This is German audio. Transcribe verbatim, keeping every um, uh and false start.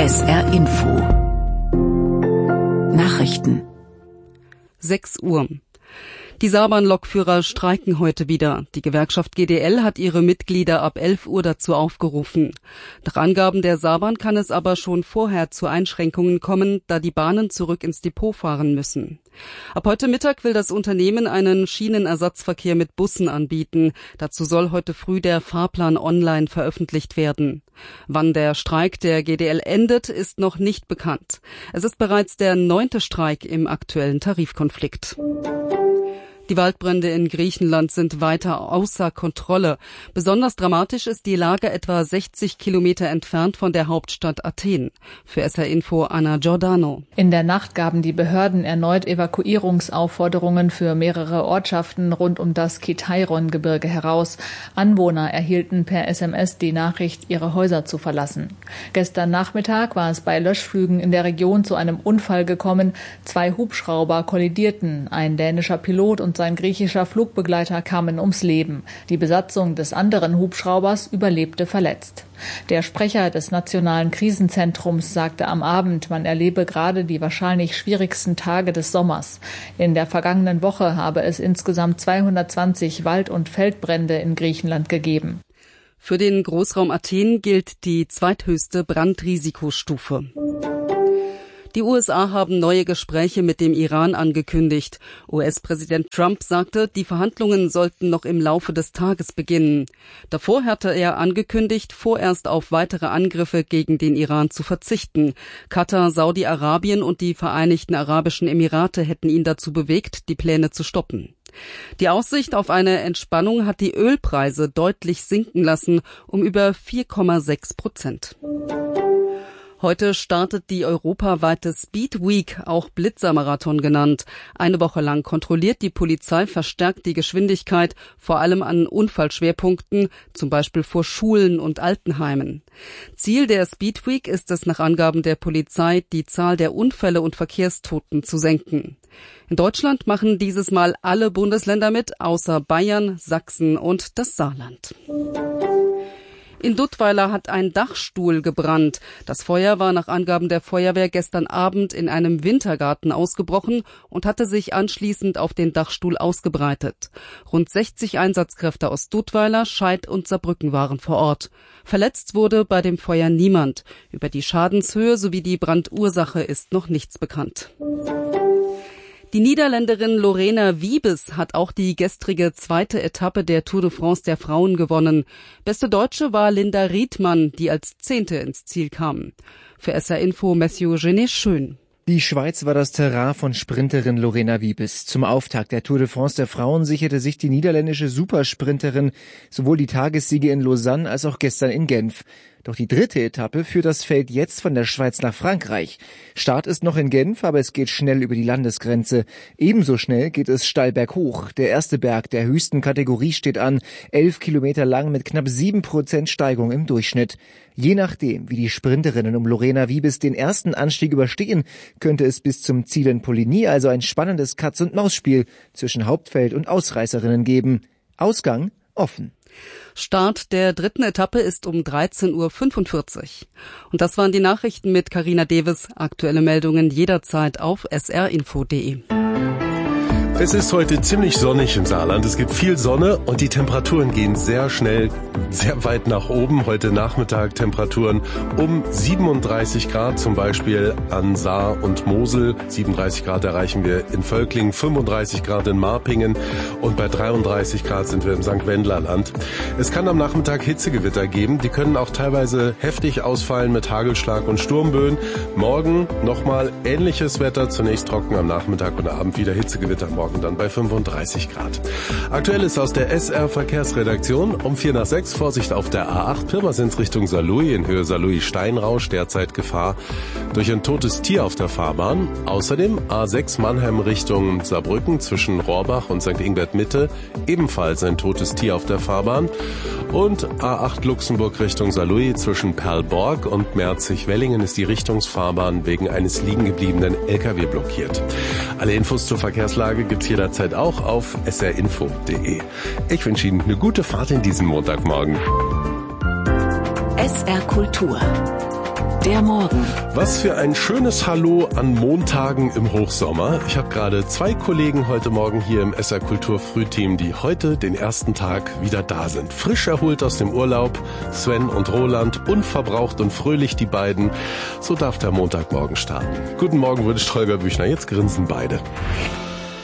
S R Info Nachrichten sechs Uhr. Die Saarbahn-Lokführer streiken heute wieder. Die Gewerkschaft G D L hat ihre Mitglieder ab elf Uhr dazu aufgerufen. Nach Angaben der Saarbahn kann es aber schon vorher zu Einschränkungen kommen, da die Bahnen zurück ins Depot fahren müssen. Ab heute Mittag will das Unternehmen einen Schienenersatzverkehr mit Bussen anbieten. Dazu soll heute früh der Fahrplan online veröffentlicht werden. Wann der Streik der G D L endet, ist noch nicht bekannt. Es ist bereits der neunte Streik im aktuellen Tarifkonflikt. Die Waldbrände in Griechenland sind weiter außer Kontrolle. Besonders dramatisch ist die Lage etwa sechzig Kilometer entfernt von der Hauptstadt Athen. Für S R Info Anna Giordano. In der Nacht gaben die Behörden erneut Evakuierungsaufforderungen für mehrere Ortschaften rund um das Kitairon-Gebirge heraus. Anwohner erhielten per S M S die Nachricht, ihre Häuser zu verlassen. Gestern Nachmittag war es bei Löschflügen in der Region zu einem Unfall gekommen. Zwei Hubschrauber kollidierten. Ein dänischer Pilot und sein griechischer Flugbegleiter kamen ums Leben. Die Besatzung des anderen Hubschraubers überlebte verletzt. Der Sprecher des Nationalen Krisenzentrums sagte am Abend, man erlebe gerade die wahrscheinlich schwierigsten Tage des Sommers. In der vergangenen Woche habe es insgesamt zweihundertzwanzig Wald- und Feldbrände in Griechenland gegeben. Für den Großraum Athen gilt die zweithöchste Brandrisikostufe. Die U S A haben neue Gespräche mit dem Iran angekündigt. U S-Präsident Trump sagte, die Verhandlungen sollten noch im Laufe des Tages beginnen. Davor hatte er angekündigt, vorerst auf weitere Angriffe gegen den Iran zu verzichten. Katar, Saudi-Arabien und die Vereinigten Arabischen Emirate hätten ihn dazu bewegt, die Pläne zu stoppen. Die Aussicht auf eine Entspannung hat die Ölpreise deutlich sinken lassen, um über vier Komma sechs Prozent. Heute startet die europaweite Speed Week, auch Blitzermarathon genannt. Eine Woche lang kontrolliert die Polizei verstärkt die Geschwindigkeit, vor allem an Unfallschwerpunkten, zum Beispiel vor Schulen und Altenheimen. Ziel der Speed Week ist es nach Angaben der Polizei, die Zahl der Unfälle und Verkehrstoten zu senken. In Deutschland machen dieses Mal alle Bundesländer mit, außer Bayern, Sachsen und das Saarland. In Duttweiler hat ein Dachstuhl gebrannt. Das Feuer war nach Angaben der Feuerwehr gestern Abend in einem Wintergarten ausgebrochen und hatte sich anschließend auf den Dachstuhl ausgebreitet. Rund sechzig Einsatzkräfte aus Duttweiler, Scheid und Saarbrücken waren vor Ort. Verletzt wurde bei dem Feuer niemand. Über die Schadenshöhe sowie die Brandursache ist noch nichts bekannt. Die Niederländerin Lorena Wiebes hat auch die gestrige zweite Etappe der Tour de France der Frauen gewonnen. Beste Deutsche war Linda Riedmann, die als Zehnte ins Ziel kam. Für S R Info Mathieu Genet Schön. Die Schweiz war das Terrain von Sprinterin Lorena Wiebes. Zum Auftakt der Tour de France der Frauen sicherte sich die niederländische Supersprinterin sowohl die Tagessiege in Lausanne als auch gestern in Genf. Doch die dritte Etappe führt das Feld jetzt von der Schweiz nach Frankreich. Start ist noch in Genf, aber es geht schnell über die Landesgrenze. Ebenso schnell geht es steil berghoch. Der erste Berg der höchsten Kategorie steht an, elf Kilometer lang mit knapp sieben Prozent Steigung im Durchschnitt. Je nachdem, wie die Sprinterinnen um Lorena Wiebes den ersten Anstieg überstehen, könnte es bis zum Ziel in Poligny also ein spannendes Katz-und-Maus-Spiel zwischen Hauptfeld und Ausreißerinnen geben. Ausgang offen. Start der dritten Etappe ist um dreizehn Uhr fünfundvierzig. Und das waren die Nachrichten mit Carina Deves. Aktuelle Meldungen jederzeit auf s r info punkt d e. Es ist heute ziemlich sonnig im Saarland. Es gibt viel Sonne und die Temperaturen gehen sehr schnell, sehr weit nach oben. Heute Nachmittag Temperaturen um siebenunddreißig Grad, zum Beispiel an Saar und Mosel. siebenunddreißig Grad erreichen wir in Völklingen, fünfunddreißig Grad in Marpingen und bei dreiunddreißig Grad sind wir im Sankt Wendler-Land. Es kann am Nachmittag Hitzegewitter geben. Die können auch teilweise heftig ausfallen mit Hagelschlag und Sturmböen. Morgen nochmal ähnliches Wetter, zunächst trocken am Nachmittag und Abend wieder Hitzegewitter. Morgen dann bei fünfunddreißig Grad. Aktuell ist aus der S R Verkehrsredaktion um vier nach sechs Vorsicht auf der A acht Pirmasens Richtung Saarlouis in Höhe Saarlouis-Steinrausch, derzeit Gefahr durch ein totes Tier auf der Fahrbahn. Außerdem A sechs Mannheim Richtung Saarbrücken zwischen Rohrbach und Sankt Ingbert Mitte, ebenfalls ein totes Tier auf der Fahrbahn. Und A acht Luxemburg Richtung Saarlouis zwischen Perlborg und Merzig-Wellingen ist die Richtungsfahrbahn wegen eines liegen gebliebenen L K W blockiert. Alle Infos zur Verkehrslage gibt's jederzeit auch auf s r info punkt d e. Ich wünsche Ihnen eine gute Fahrt in diesem Montagmorgen. S R Kultur. Der Morgen. Was für ein schönes Hallo an Montagen im Hochsommer. Ich habe gerade zwei Kollegen heute Morgen hier im S R Kultur Frühteam, die heute den ersten Tag wieder da sind. Frisch erholt aus dem Urlaub. Sven und Roland, unverbraucht und fröhlich die beiden. So darf der Montagmorgen starten. Guten Morgen, wünscht Holger Büchner. Jetzt grinsen beide.